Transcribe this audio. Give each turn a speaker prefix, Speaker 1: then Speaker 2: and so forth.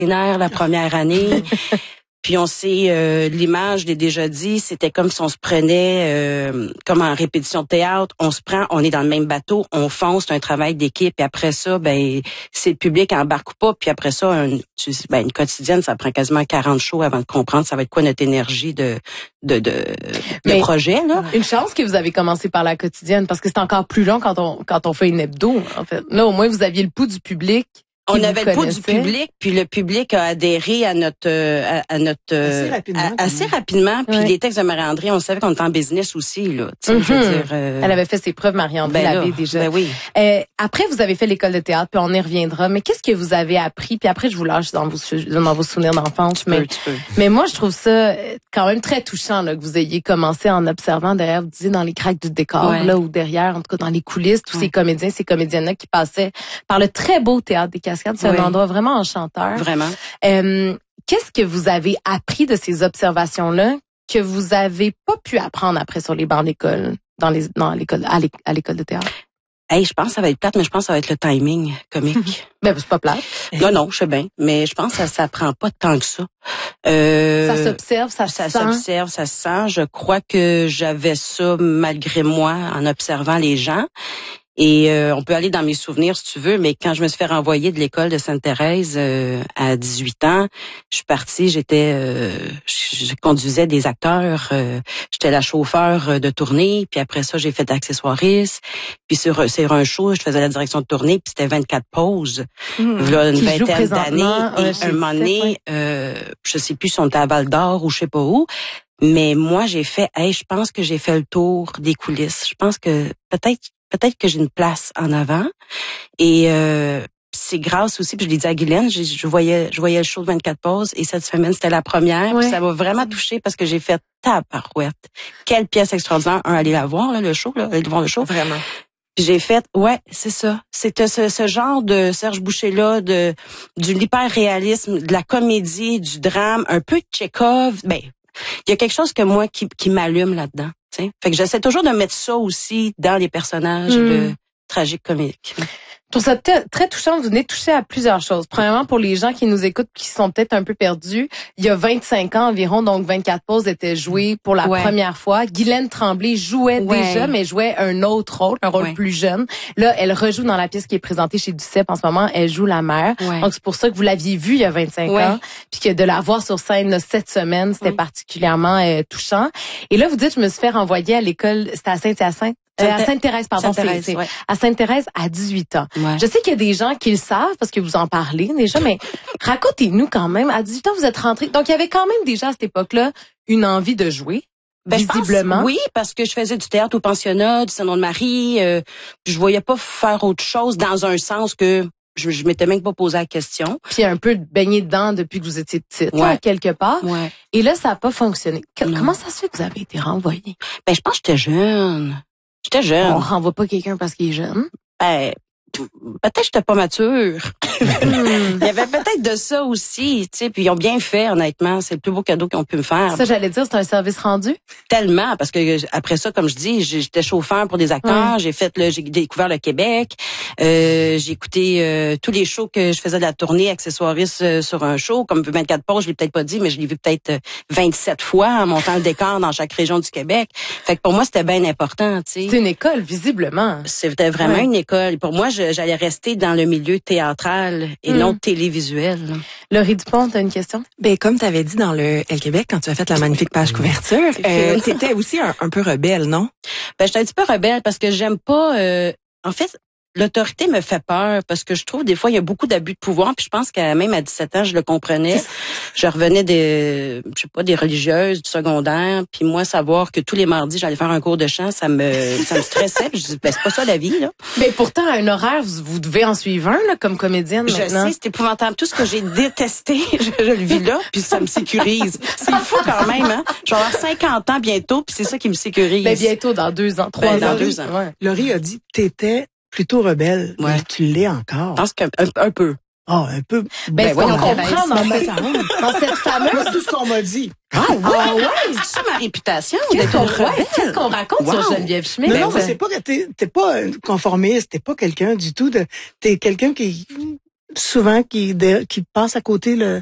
Speaker 1: extraordinaire la première année. Puis on sait, l'image, je l'ai déjà dit, c'était comme si on se prenait, comme en répétition de théâtre, on se prend, on est dans le même bateau, on fonce, c'est un travail d'équipe, et après ça, ben c'est le public embarque ou pas, puis après ça, une quotidienne, ça prend quasiment 40 shows avant de comprendre ça va être quoi notre énergie de projet, là.
Speaker 2: Une chance que vous avez commencé par la quotidienne, parce que c'est encore plus long quand on fait une hebdo, en fait. Là, au moins, vous aviez le pouls du public.
Speaker 1: On avait le pouls du public, puis le public a adhéré à notre assez rapidement. Puis les textes de Marie-André, on savait qu'on était en business aussi, là. Je veux dire,
Speaker 2: elle avait fait ses preuves, Marie-André l'avait déjà.
Speaker 1: Ben oui.
Speaker 2: Après, vous avez fait l'école de théâtre, puis on y reviendra. Mais qu'est-ce que vous avez appris? Puis après, je vous lâche dans vos souvenirs d'enfance. Mais moi, je trouve ça quand même très touchant là, que vous ayez commencé en observant derrière, vous disiez, dans les craques du décor, là, ou derrière, en tout cas dans les coulisses, tous ces comédiens, ces comédiennes-là qui passaient par le très beau théâtre des Cascades. C'est un endroit vraiment enchanteur.
Speaker 1: Vraiment.
Speaker 2: Qu'est-ce que vous avez appris de ces observations-là que vous avez pas pu apprendre après sur les bancs d'école, à l'école de théâtre?
Speaker 1: Hey, je pense que ça va être plate, mais je pense que ça va être le timing comique.
Speaker 2: Ben, c'est pas plate.
Speaker 1: Non, je sais bien, mais je pense que ça s'apprend pas tant que ça.
Speaker 2: Ça s'observe, ça se
Speaker 1: sent. Je crois que j'avais ça malgré moi en observant les gens. Et on peut aller dans mes souvenirs si tu veux, mais quand je me suis fait renvoyer de l'école de Sainte-Thérèse à 18 ans, je suis partie, je conduisais des acteurs, j'étais la chauffeur de tournée, puis après ça, j'ai fait accessoiriste, puis sur un show, je faisais la direction de tournée, puis c'était 24 pauses. Là, une vingtaine d'années, et un moment donné, je sais plus si on était à Val-d'Or ou je sais pas où, mais moi, je pense que j'ai fait le tour des coulisses. Je pense que peut-être que j'ai une place en avant. Et c'est grâce aussi, puis je l'ai dit à Guylaine, je voyais le show de 24 pauses et cette semaine, c'était la première. Puis ça m'a vraiment touchée parce que j'ai fait tabarouette. Quelle pièce extraordinaire. Aller la voir, là, le show, là, aller voir le show.
Speaker 3: Vraiment.
Speaker 1: Puis j'ai fait, c'est ça. C'était ce genre de Serge Boucher-là, du l'hyper-réalisme, de la comédie, du drame, un peu de Tchekhov. Ben, il y a quelque chose que moi qui m'allume là-dedans. T'sais. Fait que j'essaie toujours de mettre ça aussi dans les personnages tragiques comiques.
Speaker 2: Je trouve ça très touchant. Vous venez de toucher à plusieurs choses. Premièrement, pour les gens qui nous écoutent qui sont peut-être un peu perdus, il y a 25 ans environ, donc 24 pauses étaient jouées pour la première fois. Guylaine Tremblay jouait déjà, mais jouait un autre rôle, un rôle plus jeune. Là, elle rejoue dans la pièce qui est présentée chez Duceppe en ce moment. Elle joue la mère. Donc, c'est pour ça que vous l'aviez vue il y a 25 ans. Puis que de la voir sur scène là, cette semaine, c'était particulièrement touchant. Et là, vous dites, je me suis fait renvoyer à l'école, c'était à Saint-Hyacinthe. À Sainte-Thérèse, pardon. À Sainte-Thérèse à 18 ans. Je sais qu'il y a des gens qui le savent parce que vous en parlez déjà, mais racontez-nous quand même. À 18 ans, vous êtes rentré. Donc, il y avait quand même déjà à cette époque-là une envie de jouer. Visiblement.
Speaker 1: Oui, parce que je faisais du théâtre au pensionnat, du Saint-Nom-de-Marie. Je voyais pas faire autre chose dans un sens que je m'étais même pas posé la question.
Speaker 2: Puis un peu baigné dedans depuis que vous étiez petite, là, quelque part. Et là, ça n'a pas fonctionné. Comment ça se fait que vous avez été renvoyée?
Speaker 1: Ben, je pense que j'étais jeune. On
Speaker 2: renvoie pas quelqu'un parce qu'il est jeune.
Speaker 1: Ben, peut-être que j'étais pas mature. Il y avait peut-être de ça aussi, tu sais, puis ils ont bien fait, honnêtement. C'est le plus beau cadeau qu'ils ont pu me faire.
Speaker 2: Ça, j'allais dire, c'est un service rendu?
Speaker 1: Tellement, parce que après ça, comme je dis, j'étais chauffeur pour des acteurs, j'ai découvert le Québec, j'ai écouté tous les shows que je faisais de la tournée accessoiriste sur un show, comme 24 pauses, je l'ai peut-être pas dit, mais je l'ai vu peut-être 27 fois en montant le décor dans chaque région du Québec. Fait que pour moi, c'était bien important, tu sais.
Speaker 2: C'est une école, visiblement.
Speaker 1: C'était vraiment une école. Pour moi, j'allais rester dans le milieu théâtral et non télévisuel.
Speaker 2: Laurie Dupont, t'as une question?
Speaker 3: Ben, comme t'avais dit dans le Elle Québec, quand tu as fait la magnifique page couverture, t'étais aussi un peu rebelle, non?
Speaker 1: Ben, j'étais un petit peu rebelle parce que j'aime pas, en fait, l'autorité me fait peur parce que je trouve des fois il y a beaucoup d'abus de pouvoir puis je pense que même à 17 ans je le comprenais. Je revenais des religieuses du secondaire puis moi savoir que tous les mardis j'allais faire un cours de chant ça me stressait puis je dis ben c'est pas ça la vie là.
Speaker 2: Mais pourtant à un horaire vous devez en suivre un là comme comédienne maintenant.
Speaker 1: Je sais, c'est épouvantable tout ce que j'ai détesté, je le vis là puis ça me sécurise. C'est fou quand même hein. Je vais avoir 50 ans bientôt puis c'est ça qui me sécurise.
Speaker 2: Ben bientôt dans 2 ans, 3 ans.
Speaker 1: Dans 2 ans.
Speaker 3: Ouais. Laurie a dit t'étais plutôt rebelle. Ouais. Mais tu l'es encore.
Speaker 1: Je pense qu'un peu.
Speaker 3: Ah, un peu.
Speaker 2: Ben, on comprend dans cette fameuse...
Speaker 3: C'est tout ce qu'on m'a dit.
Speaker 1: Ah ouais? C'est ça ma réputation d'être rebelle.
Speaker 2: Qu'est-ce qu'on raconte sur Geneviève Schmidt?
Speaker 3: Non, mais c'est pas que t'es pas conformiste, t'es pas quelqu'un du tout t'es quelqu'un qui
Speaker 4: souvent qui passent à côté